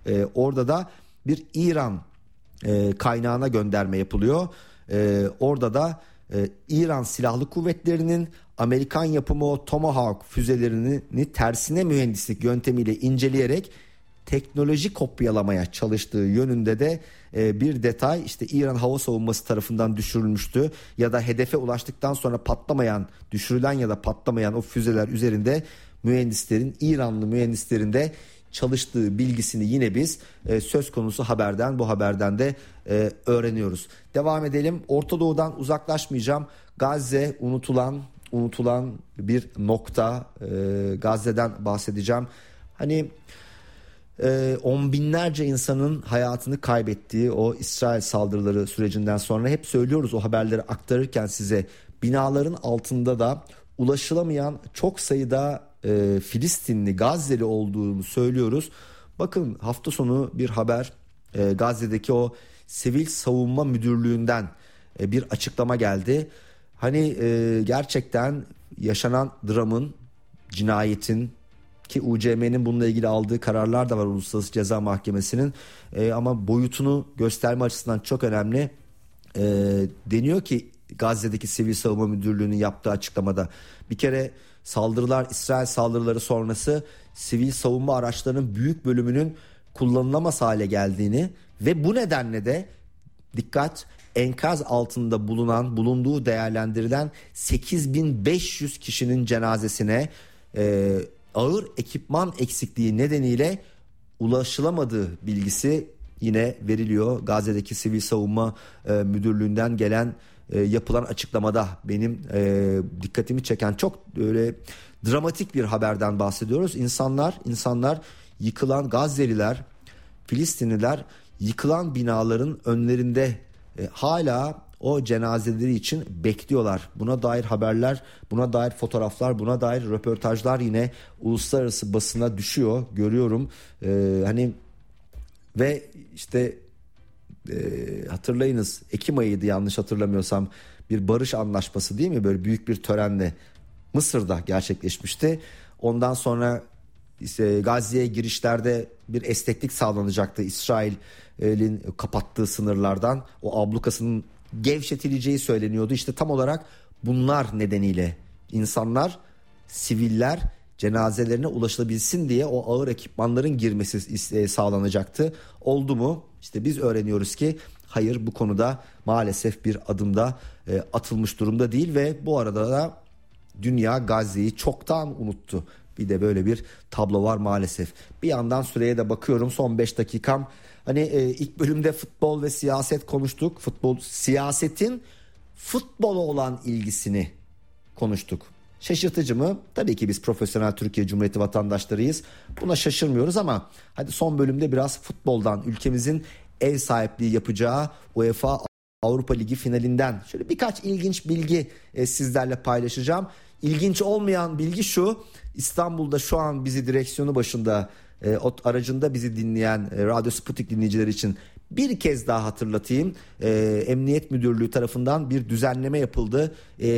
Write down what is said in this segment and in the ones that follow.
Orada da bir İran kaynağına gönderme yapılıyor. Orada da İran Silahlı Kuvvetleri'nin Amerikan yapımı o Tomahawk füzelerini tersine mühendislik yöntemiyle inceleyerek teknoloji kopyalamaya çalıştığı yönünde de bir detay, işte İran hava savunması tarafından düşürülmüştü ya da hedefe ulaştıktan sonra patlamayan, düşürülen ya da patlamayan o füzeler üzerinde mühendislerin, İranlı mühendislerin de çalıştığı bilgisini yine biz söz konusu bu haberden de öğreniyoruz. Devam edelim. Orta Doğu'dan uzaklaşmayacağım. Gazze unutulan bir nokta. Gazze'den bahsedeceğim. Hani on binlerce insanın hayatını kaybettiği o İsrail saldırıları sürecinden sonra hep söylüyoruz, o haberleri aktarırken size, binaların altında da ulaşılamayan çok sayıda Filistinli, Gazze'li olduğunu söylüyoruz. Bakın, hafta sonu bir haber, Gazze'deki o Sivil Savunma Müdürlüğü'nden bir açıklama geldi. Hani gerçekten yaşanan dramın, cinayetin, ki UCM'nin bununla ilgili aldığı kararlar da var, Uluslararası Ceza Mahkemesi'nin, ama boyutunu gösterme açısından çok önemli. Deniyor ki Gazze'deki Sivil Savunma Müdürlüğü'nün yaptığı açıklamada, bir kere İsrail saldırıları sonrası sivil savunma araçlarının büyük bölümünün kullanılamaz hale geldiğini ve bu nedenle de dikkat, enkaz altında bulunduğu değerlendirilen 8500 kişinin cenazesine ağır ekipman eksikliği nedeniyle ulaşılamadığı bilgisi yine veriliyor. Gazze'deki Sivil Savunma Müdürlüğü'nden gelen yapılan açıklamada benim dikkatimi çeken çok öyle dramatik bir haberden bahsediyoruz. İnsanlar yıkılan, Gazze'liler, Filistinliler yıkılan binaların önlerinde hala o cenazeleri için bekliyorlar. Buna dair haberler, buna dair fotoğraflar, buna dair röportajlar yine uluslararası basına düşüyor, görüyorum. Hani ve işte hatırlayınız, Ekim ayıydı yanlış hatırlamıyorsam, bir barış anlaşması değil mi, böyle büyük bir törenle Mısır'da gerçekleşmişti. Ondan sonra Gazze'ye girişlerde bir esneklik sağlanacaktı. İsrail'in kapattığı sınırlardan o ablukasının gevşetileceği söyleniyordu. İşte tam olarak bunlar nedeniyle insanlar, siviller cenazelerine ulaşılabilsin diye o ağır ekipmanların girmesi sağlanacaktı. Oldu mu? İşte biz öğreniyoruz ki hayır, bu konuda maalesef bir adım da atılmış durumda değil ve bu arada da dünya Gazze'yi çoktan unuttu. Bir de böyle bir tablo var maalesef. Bir yandan süreye de bakıyorum, son 5 dakikam. Hani ilk bölümde futbol ve siyaset konuştuk. Siyasetin futbola olan ilgisini konuştuk. Şaşırtıcı mı? Tabii ki biz profesyonel Türkiye Cumhuriyeti vatandaşlarıyız. Buna şaşırmıyoruz ama hadi son bölümde biraz futboldan, ülkemizin ev sahipliği yapacağı UEFA Avrupa Ligi finalinden şöyle birkaç ilginç bilgi sizlerle paylaşacağım. İlginç olmayan bilgi şu: İstanbul'da şu an bizi direksiyonu başında aracında bizi dinleyen Radyo Sputnik dinleyicileri için bir kez daha hatırlatayım. Emniyet Müdürlüğü tarafından bir düzenleme yapıldı.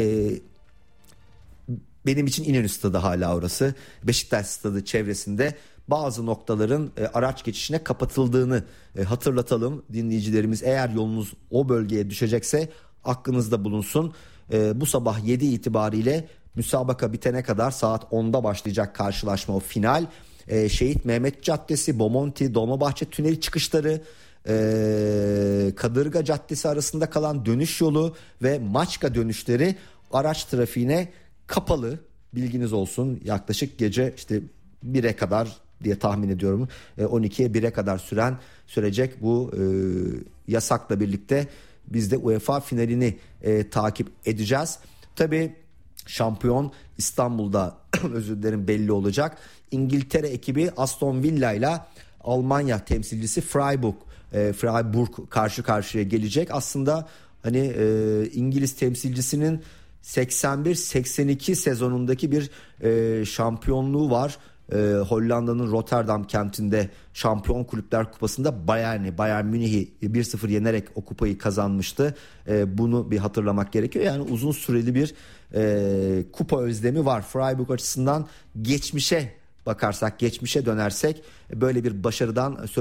Benim için İnönü Stadı hala orası. Beşiktaş Stadı çevresinde bazı noktaların araç geçişine kapatıldığını hatırlatalım. Dinleyicilerimiz, eğer yolunuz o bölgeye düşecekse aklınızda bulunsun. Bu sabah 7 itibariyle müsabaka bitene kadar saat 10'da başlayacak karşılaşma, o final. Şehit Mehmet Caddesi, Bomonti, Dolmabahçe Tüneli çıkışları, Kadırga Caddesi arasında kalan dönüş yolu ve Maçka dönüşleri araç trafiğine kapalı. Bilginiz olsun. Yaklaşık gece işte 1'e kadar diye tahmin ediyorum, 12'ye 1'e kadar sürecek bu yasakla birlikte biz de UEFA finalini takip edeceğiz. Tabii şampiyon İstanbul'da özür dilerim belli olacak. İngiltere ekibi Aston Villa ile Almanya temsilcisi Freiburg karşı karşıya gelecek. Aslında hani İngiliz temsilcisinin 81-82 sezonundaki bir şampiyonluğu var. Hollanda'nın Rotterdam kentinde Şampiyon Kulüpler Kupası'nda Bayern Münih'i 1-0 yenerek o kupayı kazanmıştı. Bunu bir hatırlamak gerekiyor. Yani uzun süreli bir kupa özlemi var. Freiburg açısından geçmişe bakarsak, geçmişe dönersek böyle bir başarıdan